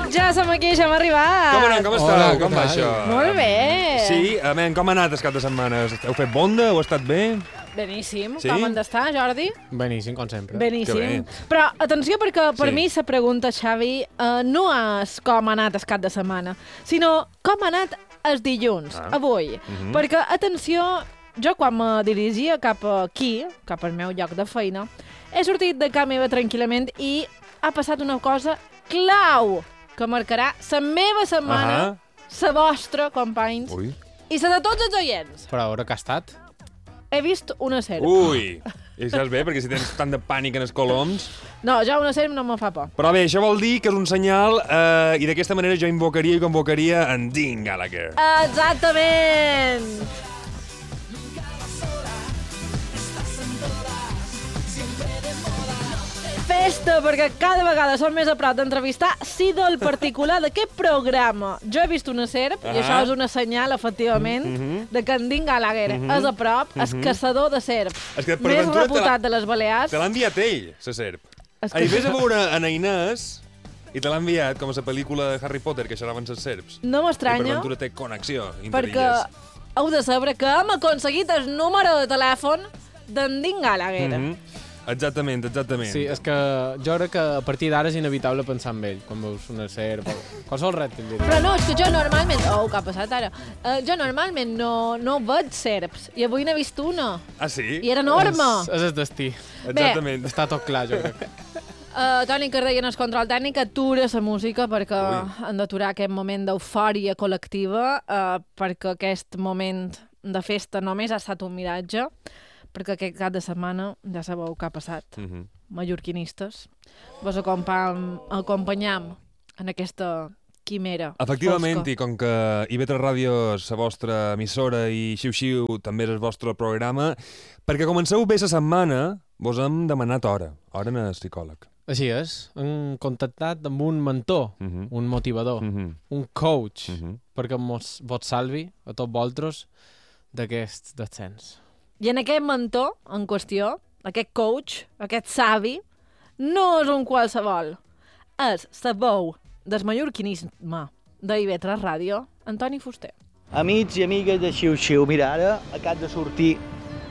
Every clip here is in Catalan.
Ja som aquí, ja hem arribat. Com anem? Com està? Hola, Com va què tal? això? Molt bé. Sí, com ha anat el cap de setmana? Heu fet bonda? Heu estat bé? Beníssim. Sí? Com han d'estar, Jordi? Beníssim, com sempre. Que Beníssim. bé. Però atenció, perquè per Sí. mi la pregunta, Xavi, no és com ha anat el cap de setmana, sinó com ha anat el dilluns, avui. Perquè, atenció, jo quan me dirigia cap aquí, cap al meu lloc de feina, he sortit de casa meva tranquil·lament i ha passat una cosa clau que marcarà la meva setmana, la vostra, companys, Ui. i la de tots els oients. Però a veure què ha estat? He vist una serp. Ui. I saps bé, perquè si tens tant de pànic en els coloms... No, jo una serp no me fa por. Però bé, això vol dir que és un senyal i d'aquesta manera jo invocaria i convocaria en Dean Gallagher. Exactament! Festa, perquè cada vegada som més a prop d'entrevistar l'ídol particular d'aquest programa. Jo he vist una serp, i això és una senyal, efectivament, de que en Dean Gallagher és a prop, és caçador de serps. És que per Més ventura reputat de les Balears. Te l'ha enviat ell, la serp. És que- Ahir vés a veure en Inés i te l'ha enviat com a la pel·lícula de Harry Potter que xerraven les serps. No I per m'estranya, ventura té connexió perquè interilles. heu de saber que hem aconseguit el número de telèfon d'en Dean Gallagher. Exactament, exactament. Sí, és que jo crec que a partir d'ara és inevitable pensar en ell, quan veus una serp o qualsevol rèptil. Però no, és que jo normalment... Oh, què ha passat ara? Jo normalment no veig serps, i avui n'he vist una. Ah, sí? I era enorme. És el destí. Exactament. Està tot clar, jo crec. Toni Cardell en el control tècnic atura la música perquè han d'aturar aquest moment d'eufòria col·lectiva, perquè aquest moment de festa només ha estat un miratge, perquè aquest cap de setmana ja sabeu què ha passat. Mallorquinistes, vos acompanyam en aquesta quimera Efectivament, fosca. i com que IB3 Ràdio és la vostra emissora i Xiu-Xiu també és el vostre programa, perquè comenceu bé la setmana, vos hem demanat hora en el psicòleg. Així és, hem contactat amb un mentor, un motivador, un coach, perquè vos salvi a tots vosaltres d'aquest descens. I en aquest mentor en qüestió, aquest coach, aquest savi, no és un qualsevol. És la veu del mallorquinisme d'IB3 Ràdio, Antoni Fuster. Amics i amigues de Xiu-Xiu, mira, ara acabo de sortir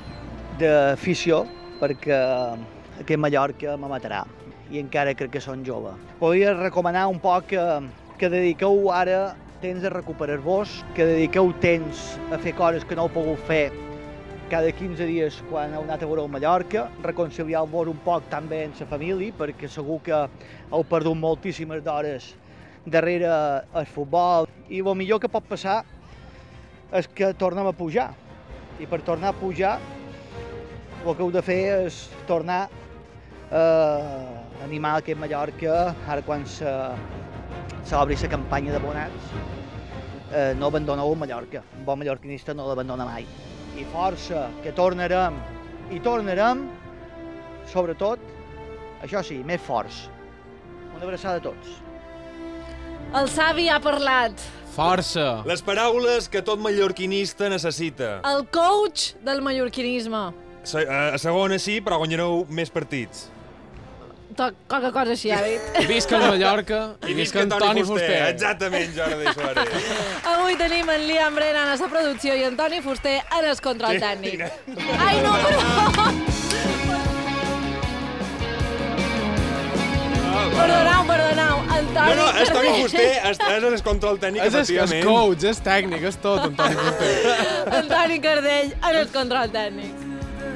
d'afició perquè aquest Mallorca me matarà i encara crec que són jove. Volia recomanar un poc que dediqueu ara temps a recuperar-vos, que dediqueu temps a fer coses que no heu pogut fer cada 15 dies quan heu anat a veure a Mallorca, reconciliar-vos un poc també amb la família, perquè segur que heu perdut moltíssimes d'hores darrere el futbol. I el millor que pot passar és que tornem a pujar. I per tornar a pujar, el que heu de fer és tornar a animar aquest Mallorca, ara quan s'obri la campanya d'abonats, no abandoneu el Mallorca. Un bon mallorquinista no l'abandona mai. I força, que tornarem, i tornarem, sobretot, això sí, més forts. Una abraçada a tots. El savi ha parlat. Força! Les paraules que tot mallorquinista necessita. El coach del mallorquinisme. A segona sí, però guanyareu més partits. Qualque cosa així, ha dit. Visca el Mallorca i visca en Toni Fuster. Exactament, Jordi Suárez. Avui tenim en Liam Brennan a la producció i en Toni Fuster en el control tècnic. Ai, no, però... Perdoneu, en Toni No, és Toni Cardell. Fuster, és el control tècnic, És efectivament. coach, és tècnic, és tot, en Toni Fuster. En Toni Cardell en el control tècnic.